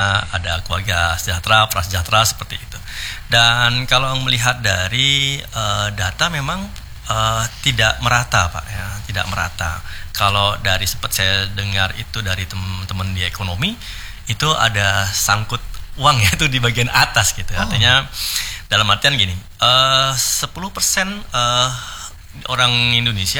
artinya ada keluarga sejahtera, prasejahtera seperti itu. Dan kalau melihat dari data memang tidak merata Pak ya, tidak merata. Kalau dari sempat saya dengar itu dari teman-teman di ekonomi itu ada sangkut uang ya itu di bagian atas gitu. Artinya dalam artian gini, 10% orang Indonesia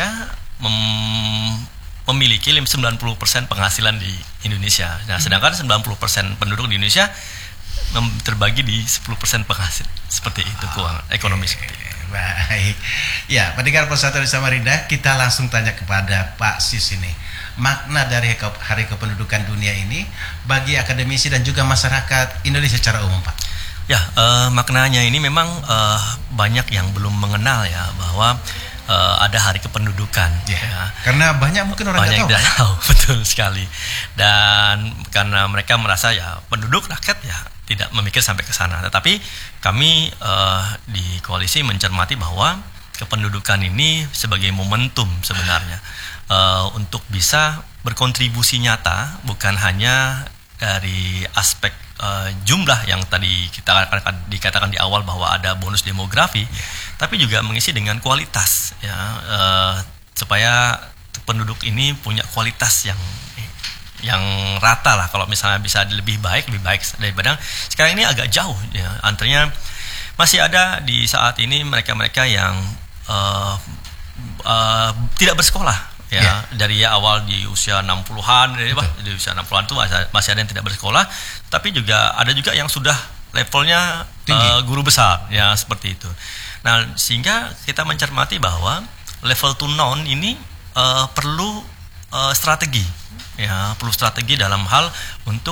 memiliki 90% penghasilan di Indonesia. Nah, sedangkan 90% penduduk di Indonesia terbagi di 10% penghasil. Seperti itu keuangan ekonomi seperti itu. Baik. Ya, pendengar Persatuan Samarinda, kita langsung tanya kepada Pak Sis ini. Makna dari Hari Kependudukan Dunia ini bagi akademisi dan juga masyarakat Indonesia secara umum, Pak. Ya, maknanya ini memang banyak yang belum mengenal ya bahwa ada Hari Kependudukan. Ya. Karena banyak mungkin orang banyak tidak tahu. Betul sekali. Dan karena mereka merasa ya penduduk rakyat ya tidak memikir sampai ke sana. Tetapi kami di koalisi mencermati bahwa kependudukan ini sebagai momentum sebenarnya untuk bisa berkontribusi nyata, bukan hanya dari aspek jumlah yang tadi kita dikatakan di awal bahwa ada bonus demografi, tapi juga mengisi dengan kualitas ya, supaya penduduk ini punya kualitas yang rata lah. Kalau misalnya bisa lebih baik daripada sekarang ini agak jauh ya. Antaranya masih ada di saat ini mereka-mereka yang tidak bersekolah ya. Dari awal di usia 60-an di usia 60-an itu masih ada yang tidak bersekolah, tapi ada juga yang sudah levelnya guru besar ya, seperti itu. Nah, sehingga kita mencermati bahwa level to none ini perlu strategi ya, perlu strategi dalam hal untuk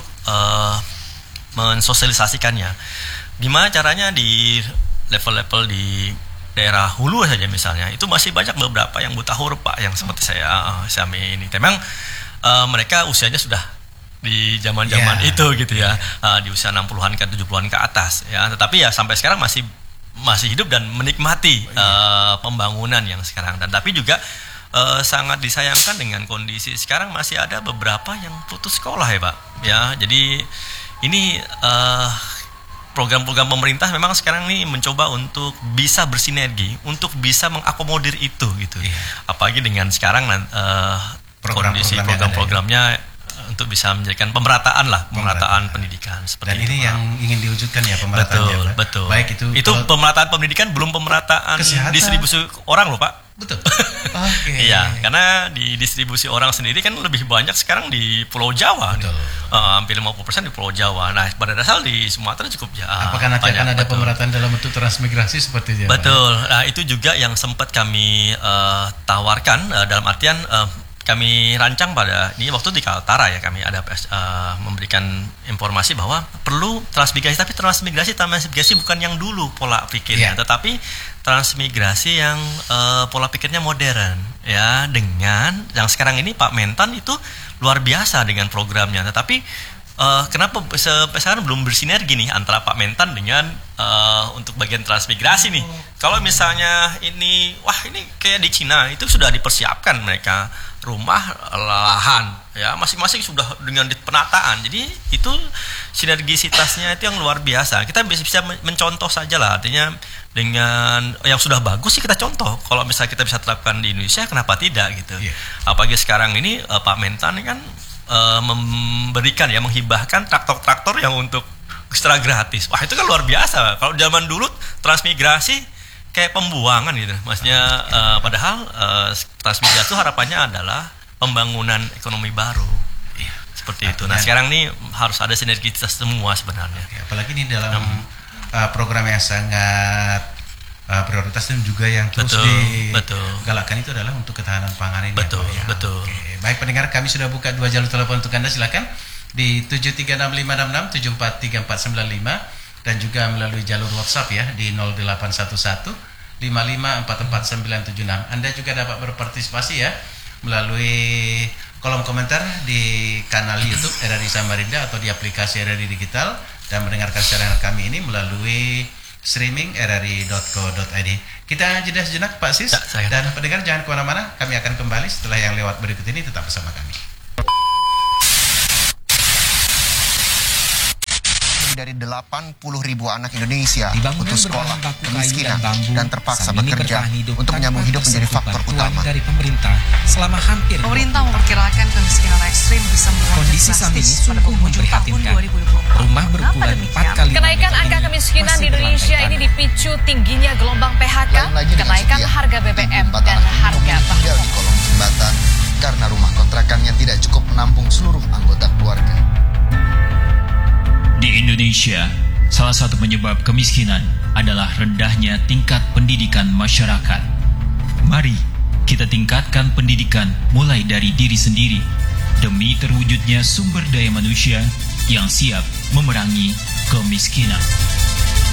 mensosialisasikannya. Gimana caranya di level-level di daerah hulu saja misalnya, itu masih banyak beberapa yang buta huruf Pak, yang seperti saya ini. Memang mereka usianya sudah di zaman-zaman itu gitu ya, di usia 60-an ke 70-an ke atas ya, tetapi ya sampai sekarang masih hidup dan menikmati pembangunan yang sekarang. Dan tapi juga sangat disayangkan dengan kondisi sekarang masih ada beberapa yang putus sekolah ya Pak ya. Jadi ini program-program pemerintah memang sekarang ini mencoba untuk bisa bersinergi untuk bisa mengakomodir itu gitu. Apalagi dengan sekarang kondisi program-programnya untuk bisa menjadikan pemerataan pendidikan seperti dan ini yang ingin diwujudkan ya, pemerataannya. Betul. Baik itu pemerataan pendidikan, belum pemerataan kesehatan, distribusi orang loh Pak. Betul. Iya, karena di distribusi orang sendiri kan lebih banyak sekarang di Pulau Jawa. Betul. Hampir 50% di Pulau Jawa. Nah, pada dasar di Sumatera cukup apakah nanti akan ada pemerataan dalam bentuk transmigrasi seperti itu? Betul. Nah, itu juga yang sempat kami tawarkan dalam artian kami rancang pada ini waktu di Kaltara ya, kami ada memberikan informasi bahwa perlu transmigrasi, tapi transmigrasi bukan yang dulu pola pikirnya, tetapi transmigrasi yang pola pikirnya modern ya, dengan yang sekarang ini Pak Mentan itu luar biasa dengan programnya. Tetapi kenapa sampai sekarang belum bersinergi nih antara Pak Mentan dengan untuk bagian transmigrasi nih? Kalau misalnya ini kayak di Cina itu sudah dipersiapkan mereka rumah, lahan ya, masing-masing sudah dengan penataan. Jadi itu sinergisitasnya itu yang luar biasa. Kita bisa mencontoh saja lah, artinya dengan yang sudah bagus sih kita contoh. Kalau misalnya kita bisa terapkan di Indonesia, kenapa tidak gitu? Apalagi sekarang ini Pak Mentan kan memberikan ya, menghibahkan traktor-traktor yang untuk secara gratis. Wah, itu kan luar biasa. Kalau zaman dulu transmigrasi kayak pembuangan gitu, maksudnya padahal transmigrasi itu harapannya adalah pembangunan ekonomi baru, seperti itu. Nah, sekarang ini harus ada sinergitas semua sebenarnya. Apalagi ini dalam program yang sangat prioritas dan juga yang terus digalakkan itu adalah untuk ketahanan pangan ini. Betul. Baik pendengar, kami sudah buka 2 jalur telepon untuk Anda, silakan di 736566 743495 dan juga melalui jalur WhatsApp ya di 0811 5544 976. Anda juga dapat berpartisipasi ya melalui kolom komentar di kanal YouTube RRI Samarinda atau di aplikasi RRI Digital, dan mendengarkan siaran kami ini melalui streaming rri.co.id. Kita jeda sejenak Pak Sis, dan pendengar jangan kemana-mana, kami akan kembali setelah yang lewat berikut ini, tetap bersama kami. dari 80.000 anak Indonesia Dibangunnya putus sekolah, berbahan baku kayu kemiskinan, dan bambu, dan terpaksa Samini bekerja bertahan hidup untuk menyambung tanpa hidup menjadi tersentuh faktor bantuan utama. dari pemerintah selama hampir 20 Pemerintah memperkirakan kemiskinan ekstrim bisa melonjak Kondisi drastis Samini pada sungguh penghujung tahun memprihatinkan. 2024. Rumah berukuran 4 kali 5 Kenaikan meter angka ini kemiskinan masih di Indonesia berlantai ini dipicu tingginya gelombang PHK, Lain lagi dengan kenaikan Setia, harga BBM, 24 dan anak ini harga memilih tinggal bahan di kolong jembatan karena rumah kontrakannya tidak cukup menampung seluruh anggota keluarga. Di Indonesia, salah satu penyebab kemiskinan adalah rendahnya tingkat pendidikan masyarakat. Mari kita tingkatkan pendidikan mulai dari diri sendiri demi terwujudnya sumber daya manusia yang siap memerangi kemiskinan.